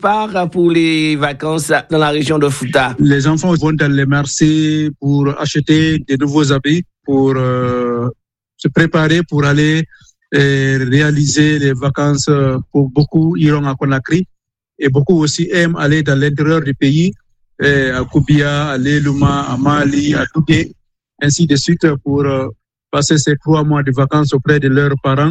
prépare pour les vacances dans la région de Fouta? Les enfants vont dans les marchés pour acheter de nouveaux habits, pour se préparer pour aller réaliser les vacances. Pour beaucoup iront à Conakry et beaucoup aussi aiment aller dans l'intérieur du pays, à Koubia, à Leluma, à Mali, à Touké, ainsi de suite, pour passer ces 3 mois de vacances auprès de leurs parents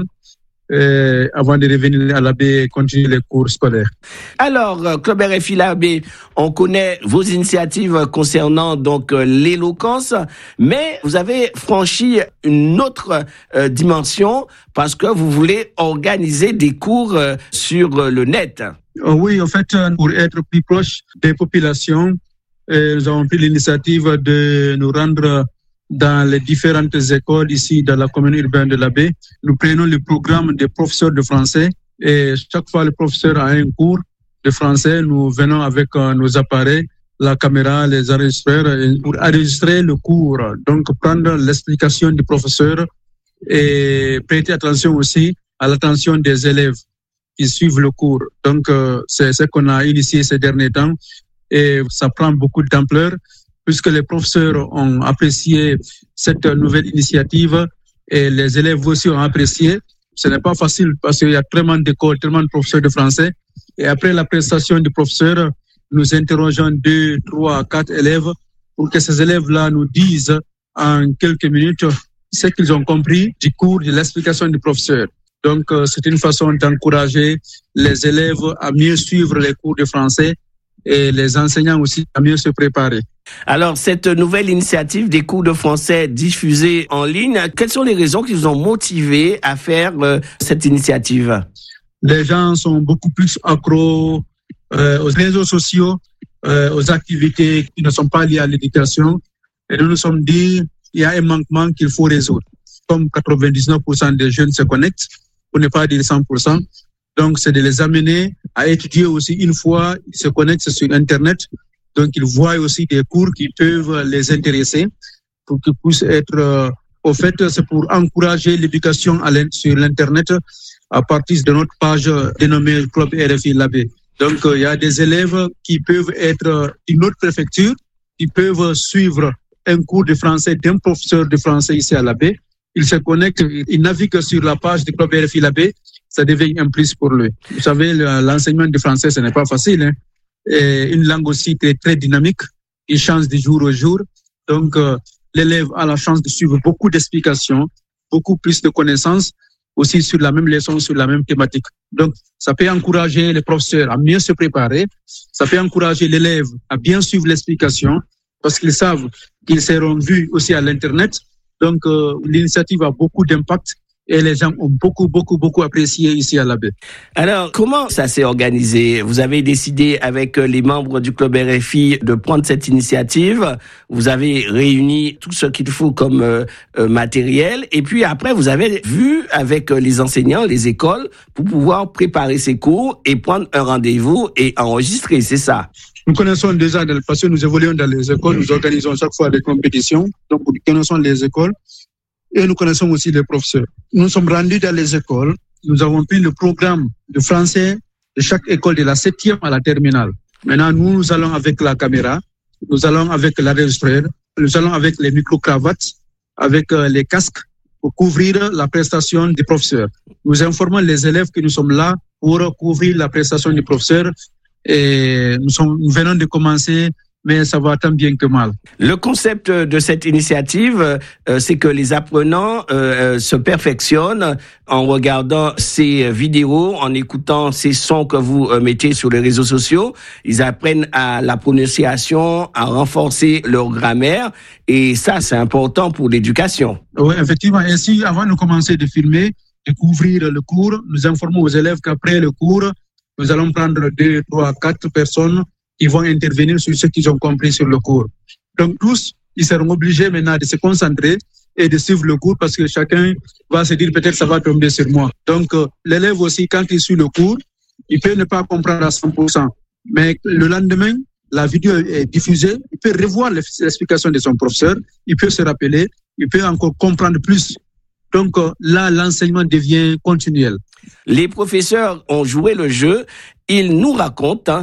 avant de revenir à la baie et continuer les cours scolaires. Alors, Club RFI La Baie, on connaît vos initiatives concernant donc l'éloquence, mais vous avez franchi une autre dimension parce que vous voulez organiser des cours sur le net. Oui, en fait, pour être plus proche des populations, nous avons pris l'initiative de nous rendre dans les différentes écoles ici dans la commune urbaine de La Baie. Nous prenons le programme des professeurs de français et chaque fois le professeur a un cours de français, nous venons avec nos appareils, la caméra, les enregistreurs pour enregistrer le cours. Donc prendre l'explication du professeur et prêter attention aussi à l'attention des élèves qui suivent le cours. Donc c'est ce qu'on a initié ces derniers temps et ça prend beaucoup d'ampleur, puisque les professeurs ont apprécié cette nouvelle initiative et les élèves aussi ont apprécié. Ce n'est pas facile parce qu'il y a tellement d'écoles, tellement de professeurs de français. Et après la prestation du professeur, nous interrogeons 2, 3, 4 élèves pour que ces élèves-là nous disent en quelques minutes ce qu'ils ont compris du cours, de l'explication du professeur. Donc, c'est une façon d'encourager les élèves à mieux suivre les cours de français et les enseignants aussi à mieux se préparer. Alors, cette nouvelle initiative des cours de français diffusés en ligne, quelles sont les raisons qui vous ont motivé à faire cette initiative? Les gens sont beaucoup plus accros aux réseaux sociaux, aux activités qui ne sont pas liées à l'éducation. Et nous nous sommes dit, il y a un manquement qu'il faut résoudre. Comme 99% des jeunes se connectent, pour ne pas dire 100%, donc c'est de les amener à étudier aussi une fois ils se connectent sur Internet. Donc, ils voient aussi des cours qui peuvent les intéresser pour qu'ils puissent être au fait. C'est pour encourager l'éducation sur l'Internet à partir de notre page dénommée Club RFI La Baie. Donc, il y a des élèves qui peuvent être d'une autre préfecture, qui peuvent suivre un cours de français d'un professeur de français ici à La Baie. Ils se connectent, ils naviguent sur la page du Club RFI La Baie. Ça devient un plus pour lui. Vous savez, l'enseignement du français, ce n'est pas facile, hein. Et une langue aussi très, très dynamique, qui change de jour au jour. Donc, l'élève a la chance de suivre beaucoup d'explications, beaucoup plus de connaissances, aussi sur la même leçon, sur la même thématique. Donc, ça peut encourager les professeurs à mieux se préparer, ça peut encourager l'élève à bien suivre l'explication, parce qu'ils savent qu'ils seront vus aussi à l'Internet. Donc, l'initiative a beaucoup d'impact. Et les gens ont beaucoup apprécié ici à La Baie. Alors, comment ça s'est organisé? Vous avez décidé avec les membres du Club RFI de prendre cette initiative. Vous avez réuni tout ce qu'il faut comme matériel. Et puis après, vous avez vu avec les enseignants, les écoles, pour pouvoir préparer ces cours et prendre un rendez-vous et enregistrer, c'est ça? Nous connaissons déjà, parce que nous évoluons dans les écoles, nous organisons chaque fois des compétitions. Donc, nous connaissons les écoles. Et nous connaissons aussi les professeurs. Nous sommes rendus dans les écoles. Nous avons pris le programme de français de chaque école de la 7e à la terminale. Maintenant, nous allons avec la caméra, nous allons avec l'enregistreur, nous allons avec les micro-cravates, avec les casques pour couvrir la prestation du professeur. Nous informons les élèves que nous sommes là pour couvrir la prestation du professeur et nous venons de commencer, mais ça va tant bien que mal. Le concept de cette initiative, c'est que les apprenants se perfectionnent en regardant ces vidéos, en écoutant ces sons que vous mettez sur les réseaux sociaux. Ils apprennent à la prononciation, à renforcer leur grammaire. Et ça, c'est important pour l'éducation. Oui, effectivement. Ainsi, avant de commencer de filmer, de couvrir le cours, nous informons aux élèves qu'après le cours, nous allons prendre 2, 3, 4 personnes qui vont intervenir sur ce qu'ils ont compris sur le cours. Donc tous, ils seront obligés maintenant de se concentrer et de suivre le cours parce que chacun va se dire peut-être ça va tomber sur moi. Donc l'élève aussi, quand il suit le cours, il peut ne pas comprendre à 100%. Mais le lendemain, la vidéo est diffusée, il peut revoir l'explication de son professeur, il peut se rappeler, il peut encore comprendre plus. Donc là, l'enseignement devient continuel. Les professeurs ont joué le jeu, ils nous racontent